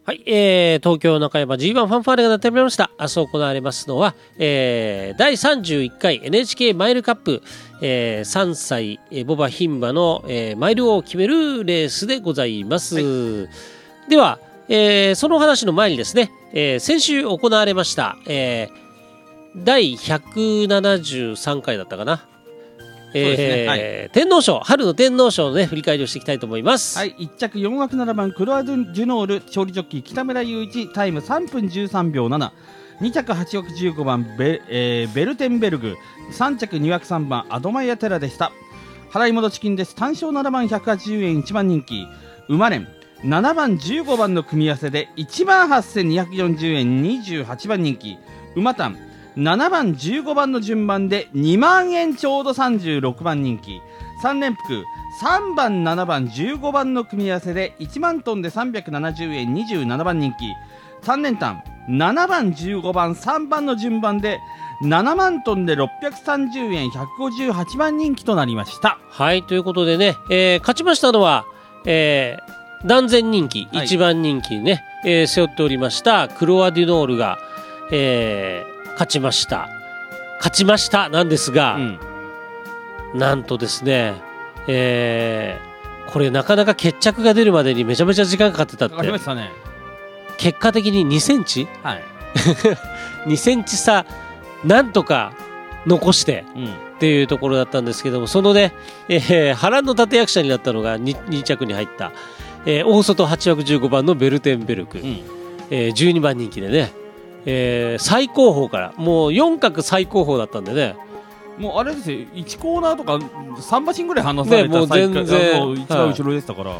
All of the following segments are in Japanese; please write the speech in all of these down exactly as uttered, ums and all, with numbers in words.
はい、えー、東京中山 ジーワン ファンファーレが鳴っておりました。明日行われますのは、えー、だいさんじゅういっかい エヌエイチケー マイルカップ、えー、さんさい、えー、ボバ牝馬の、えー、マイルを決めるレースでございます。はい、では、えー、その話の前にですね、えー、先週行われました、えー、だいひゃくななじゅうさんかいだったかな。えーねはい、天皇賞春の天皇賞の、ね、振り返りをしていきたいと思います。 はい、いっちゃくよんわくななばんクロアジュノール勝利ジョッキー北村雄一タイムさんぷんじゅうさんびょうなな、にちゃくはちわくじゅうごばん ベ,、えー、ベルテンベルグ、さんちゃくにわくさんばんアドマイヤテラでした。払い戻し金です。単勝ななばんひゃくはちじゅうえんいちばん人気馬連ななばんじゅうごばんの組み合わせでいちまんはっせんにひゃくよんじゅうえんにじゅうはちばん人気馬単ななばんじゅうごばんの順番でにまんえんちょうどさんじゅうろくばん人気さん連複さんばんななばんじゅうごばんの組み合わせでいちまんトンでさんびゃくななじゅうえんにじゅうななばん人気さん連単ななばんじゅうごばんさんばんの順番でななまんトンでろっぴゃくさんじゅうえんひゃくごじゅうはちばん人気となりました。 はい、ということでね、えー、勝ちましたのは、えー、断然人気、はい、いちばん人気ね、えー、背負っておりましたクロアデュノールが、えー勝ちました勝ちましたなんですが、うん、なんとですね、えー、これなかなか決着が出るまでにめちゃめちゃ時間かかってたって。 かかりましたね。 結果的ににセンチ、はい、にセンチ差なんとか残して、うん、っていうところだったんですけども、そのね、えー、波乱の立役者になったのが 2, に着に入った、えー、大外はちわくじゅうごばんのベルテンベルク、うんえー、じゅうにばん人気でね、えー、最高峰からもうよん角最高峰だったんでね、 もうあれですよ、いちコーナーとかさん馬身ぐらい離された、ね、もう全然もう一番後ろでしたから、はい、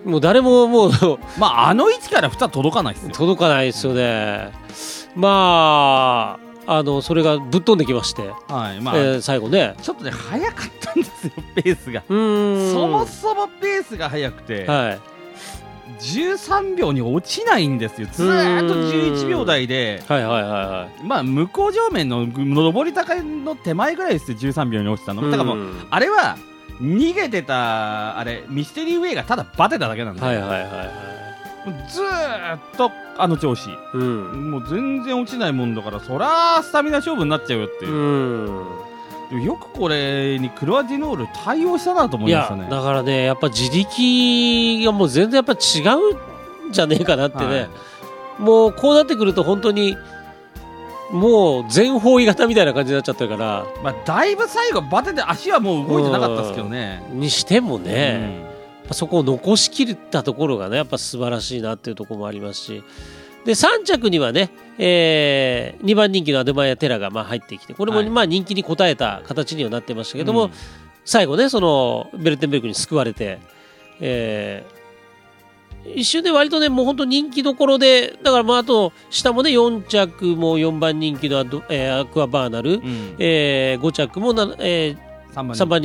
もう誰ももうまああの位置からふた届かないですよ。 届かないですよね。まああのそれがぶっ飛んできまして、はいまあえー、最後ねちょっとね速かったんですよ、ペースが。うーんそもそもペースが速くて、はいじゅうさんびょうに落ちないんですよ。ずーっとじゅういちびょう台で、はいはいはいはい、まあ向こう上面の上り坂の手前ぐらいですよ、じゅうさんびょうに落ちたの。だからもうあれは逃げてたあれミステリーウェイがただバテただけなんで、はいはいはいはい、ずーっとあの調子、うん、もう全然落ちないもんだから、そらスタミナ勝負になっちゃうよっていう。うんよくこれにクロアディノール対応したなと思いましたね。 いやだからね、やっぱ自力がもう全然やっぱ違うんじゃねえかなってね、はい、もうこうなってくると本当にもう全方位型みたいな感じになっちゃってるから、 まあ、だいぶ最後バテて足はもう動いてなかったですけどね。 にしてもね、うん、そこを残しきったところがねやっぱ素晴らしいなっていうところもありますし、でさん着にはね、えー、にばん人気のアドマイヤテラがまあ入ってきて、これもまあ人気に応えた形にはなってましたけども、はい、最後ねそのベルテンベルクに救われて、えー、一瞬で割とねもう本当人気どころで、だからまああと下もねよん着もよんばん人気のアド、えー、アクアバーナル、うんえー、ご着もな、えー、さんばん